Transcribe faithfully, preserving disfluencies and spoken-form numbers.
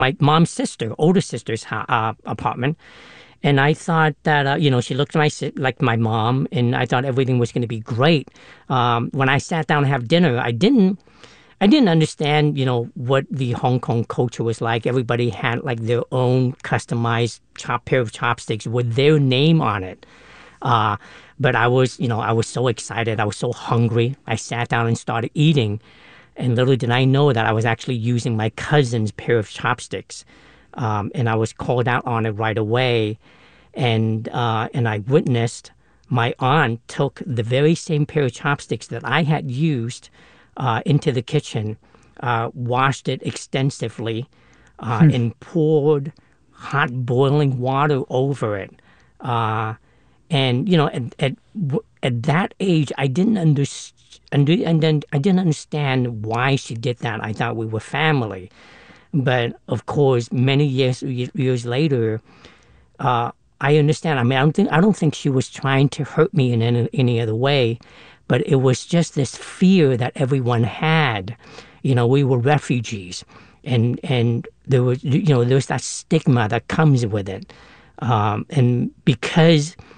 my mom's sister, older sister's ho- uh, apartment. And I thought that, uh, you know, she looked my, si- like my mom, and I thought everything was going to be great. Um, when I sat down to have dinner, I didn't, I didn't understand, you know, what the Hong Kong culture was like. Everybody had like their own customized chop pair of chopsticks with their name on it. Uh, but I was, you know, I was so excited. I was so hungry. I sat down and started eating. And little did I know that I was actually using my cousin's pair of chopsticks. Um, and I was called out on it right away. And uh, and I witnessed my aunt took the very same pair of chopsticks that I had used uh, into the kitchen, uh, washed it extensively, uh, and poured hot boiling water over it. Uh, and you know, at at, at that age, I didn't understand. And then I didn't understand why she did that. I thought we were family, but of course, many years years later, uh, I understand. I mean, I don't think I don't think she was trying to hurt me in any, any other way, but it was just this fear that everyone had. You know, we were refugees, and and there was you know there was that stigma that comes with it, um, and because